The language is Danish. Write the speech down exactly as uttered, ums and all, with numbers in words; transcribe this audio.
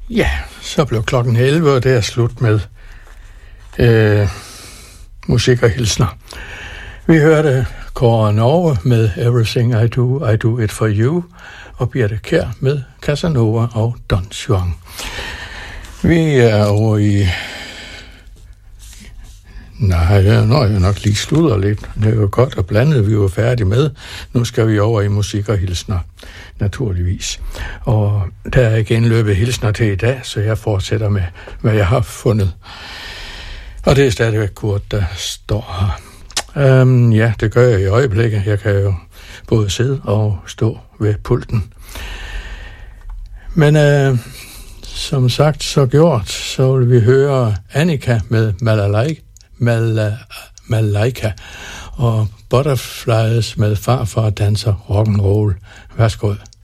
Ja, så blev klokken elleve, og det er slut med øh, musik og hilsner. Vi hørte Kåre Norge med Everything I Do, I Do It For You, og Birthe Kjær med Casanova og Don Juan. Vi er over i... Nej, nu er jeg nok lige sludret lidt. Det er jo godt og blandet, vi var færdige med. Nu skal vi over i musik og hilsner, naturligvis. Og der er igen løbet hilsner til i dag, så jeg fortsætter med, hvad jeg har fundet. Og det er stadigvæk Kurt, der står her. Um, ja, det gør jeg i øjeblikket. Jeg kan jo både sidde og stå ved pulten. Men uh, som sagt, så gjort, så vil vi høre Annika med Malalaika. Mal- Malaika og Butterflies med Farfar danser rock'n'roll. Værsgo.